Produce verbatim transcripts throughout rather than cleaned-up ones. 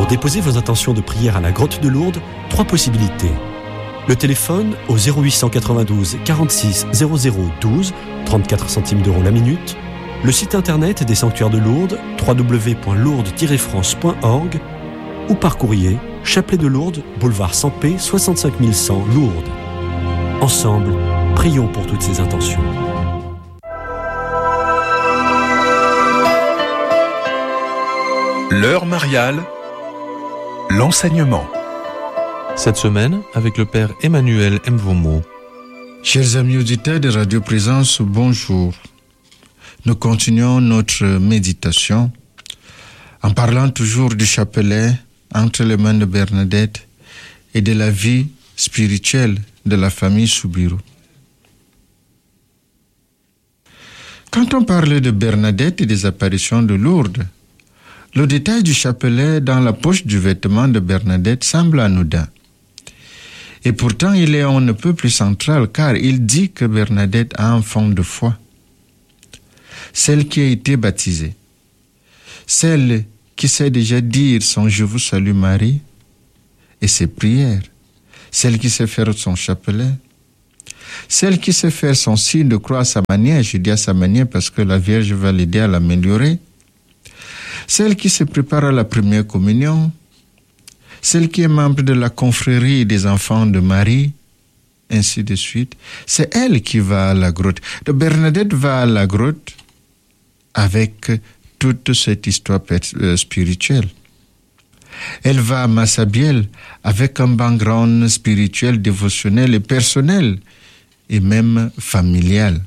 Pour déposer vos intentions de prière à la grotte de Lourdes, trois possibilités. Le téléphone au zéro huit cent quatre-vingt-douze quarante-six zéro zéro douze, trente-quatre centimes d'euros la minute. Le site internet des sanctuaires de Lourdes, w w w point lourdes tiret france point org, ou par courrier, Chapelet de Lourdes, boulevard Sampé, soixante-cinq mille cent, Lourdes. Ensemble, prions pour toutes ces intentions. L'heure mariale, l'enseignement. Cette semaine, avec le Père Emmanuel Mvomo. Chers amis auditeurs de Radio Présence, bonjour. Nous continuons notre méditation en parlant toujours du chapelet entre les mains de Bernadette et de la vie spirituelle de la famille Soubirous. Quand on parle de Bernadette et des apparitions de Lourdes, le détail du chapelet dans la poche du vêtement de Bernadette semble anodin. Et pourtant, il est on ne peut plus central, car il dit que Bernadette a un fond de foi. Celle qui a été baptisée, celle qui sait déjà dire son « Je vous salue Marie » et ses prières, celle qui sait faire son chapelet, celle qui sait faire son signe de croix à sa manière, je dis à sa manière parce que la Vierge va l'aider à l'améliorer, celle qui se prépare à la première communion, celle qui est membre de la confrérie des enfants de Marie, ainsi de suite. C'est elle qui va à la grotte. De Bernadette va à la grotte avec toute cette histoire spirituelle. Elle va à Massabielle avec un background spirituel, dévotionnel et personnel, et même familial.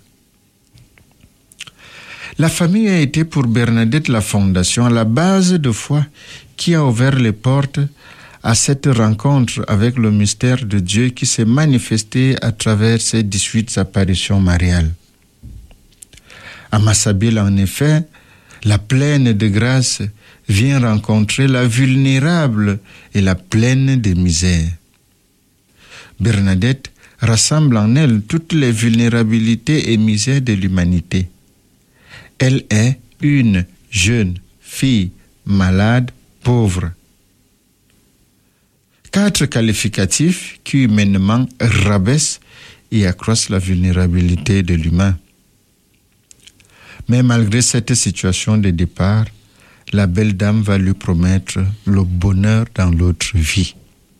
La famille a été pour Bernadette la fondation, la base de foi qui a ouvert les portes à cette rencontre avec le mystère de Dieu qui s'est manifesté à travers ces dix-huit apparitions mariales. À Massabielle, en effet, la pleine de grâce vient rencontrer la vulnérable et la pleine de misère. Bernadette rassemble en elle toutes les vulnérabilités et misères de l'humanité. Elle est une jeune fille malade, pauvre. Quatre qualificatifs qui humainement rabaissent et accroissent la vulnérabilité de l'humain. Mais malgré cette situation de départ, la belle dame va lui promettre le bonheur dans l'autre vie.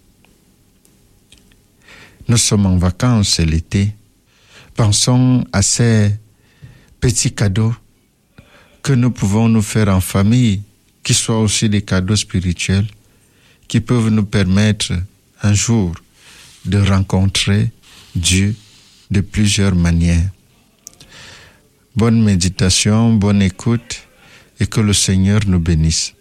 Nous sommes en vacances, c'est l'été. Pensons à ces petits cadeaux que nous pouvons nous faire en famille, qui soient aussi des cadeaux spirituels, qui peuvent nous permettre un jour de rencontrer Dieu de plusieurs manières. Bonne méditation, bonne écoute et que le Seigneur nous bénisse.